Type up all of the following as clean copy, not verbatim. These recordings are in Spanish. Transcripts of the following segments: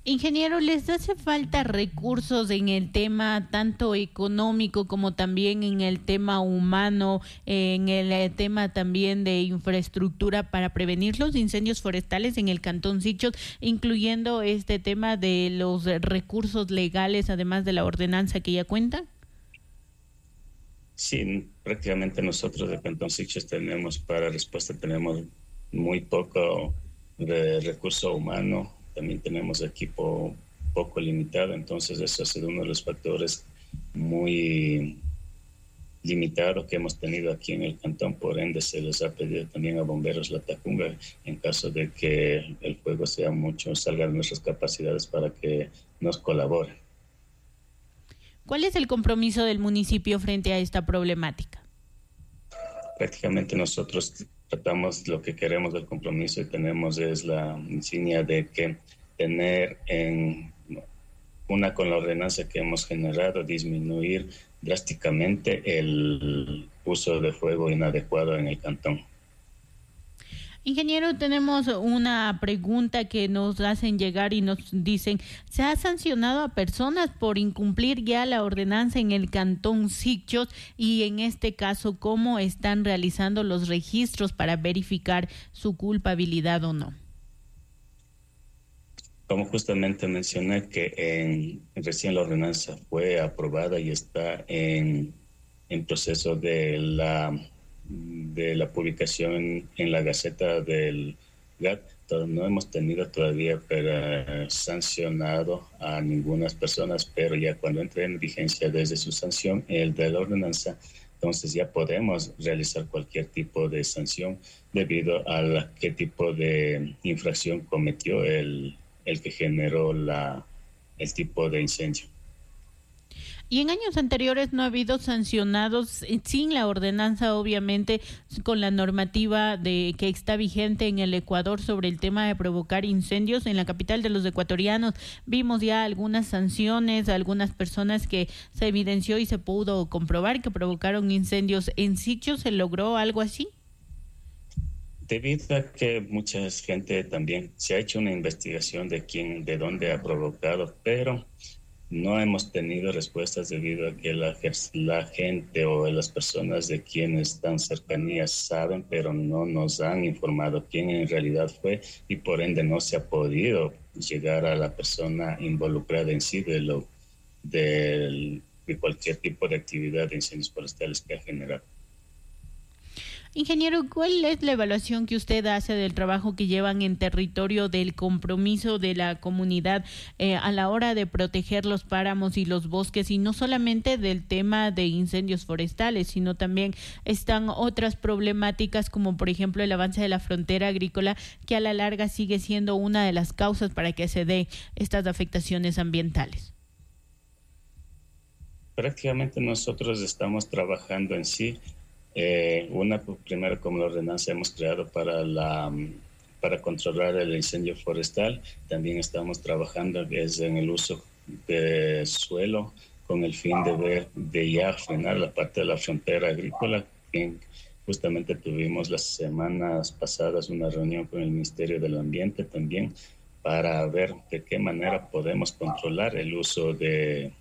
Ingeniero, ¿les hace falta recursos en el tema tanto económico como también en el tema humano, en el tema también de infraestructura para prevenir los incendios forestales en el Cantón Sichos, incluyendo este tema de los recursos legales, además de la ordenanza que ya cuenta? Sí, prácticamente nosotros de Cantón Sichos tenemos muy poco de recurso humano, también tenemos equipo poco limitado, entonces eso ha sido uno de los factores muy limitados que hemos tenido aquí en el cantón. Por ende se les ha pedido también a bomberos la tacunga en caso de que el fuego sea mucho, salga de nuestras capacidades para que nos colaboren. ¿Cuál es el compromiso del municipio frente a esta problemática? Prácticamente nosotros tratamos lo que queremos del compromiso y tenemos es la insignia de que tener en una con la ordenanza que hemos generado, disminuir drásticamente el uso de fuego inadecuado en el cantón. Ingeniero, tenemos una pregunta que nos hacen llegar y nos dicen, ¿se ha sancionado a personas por incumplir ya la ordenanza en el Cantón Sichos? Y en este caso, ¿cómo están realizando los registros para verificar su culpabilidad o no? Como justamente mencioné que recién la ordenanza fue aprobada y está en proceso de la publicación en la Gaceta del GAT, no hemos tenido todavía sancionado a ninguna persona, pero ya cuando entre en vigencia desde su sanción, el de la ordenanza, entonces ya podemos realizar cualquier tipo de sanción debido a qué tipo de infracción cometió el que generó el tipo de incendio. Y en años anteriores no ha habido sancionados sin la ordenanza, obviamente, con la normativa de que está vigente en el Ecuador sobre el tema de provocar incendios en la capital de los ecuatorianos. Vimos ya algunas sanciones a algunas personas que se evidenció y se pudo comprobar que provocaron incendios en sitios. ¿Se logró algo así? Debido a que mucha gente también se ha hecho una investigación de dónde ha provocado, pero no hemos tenido respuestas debido a que la gente o las personas de quienes están cercanías saben, pero no nos han informado quién en realidad fue y por ende no se ha podido llegar a la persona involucrada en sí de cualquier tipo de actividad de incendios forestales que ha generado. Ingeniero, ¿cuál es la evaluación que usted hace del trabajo que llevan en territorio del compromiso de la comunidad a la hora de proteger los páramos y los bosques, y no solamente del tema de incendios forestales, sino también están otras problemáticas como por ejemplo el avance de la frontera agrícola, que a la larga sigue siendo una de las causas para que se den estas afectaciones ambientales? Prácticamente nosotros estamos trabajando en sí. Primero, como la ordenanza hemos creado para controlar el incendio forestal, también estamos trabajando en el uso de suelo con el fin de ya frenar la parte de la frontera agrícola. Justamente tuvimos las semanas pasadas una reunión con el Ministerio del Ambiente también para ver de qué manera podemos controlar el uso de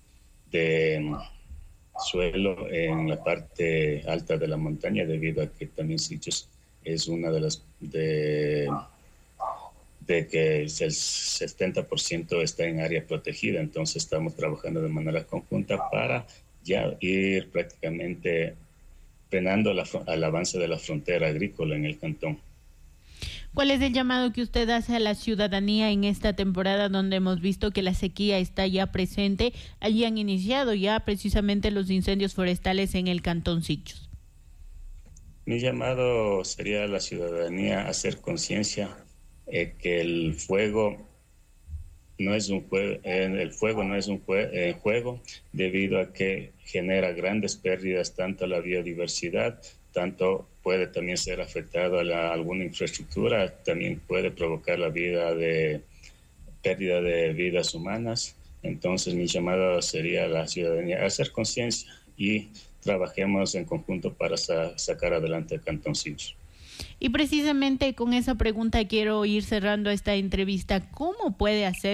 suelo en la parte alta de la montaña, debido a que también Sichos es una de las de que el 70% está en área protegida. Entonces estamos trabajando de manera conjunta para ya ir prácticamente frenando al avance de la frontera agrícola en el cantón. ¿Cuál es el llamado que usted hace a la ciudadanía en esta temporada donde hemos visto que la sequía está ya presente? Allí han iniciado ya precisamente los incendios forestales en el Cantón Sichos. Mi llamado sería a la ciudadanía a hacer conciencia que el fuego no es un juego, debido a que genera grandes pérdidas tanto a la biodiversidad, tanto puede también ser afectado a alguna infraestructura, también puede provocar pérdida de vidas humanas. Entonces mi llamado sería a la ciudadanía a hacer conciencia y trabajemos en conjunto para sacar adelante el Cantón Sichos. Y precisamente con esa pregunta quiero ir cerrando esta entrevista. ¿Cómo puede hacer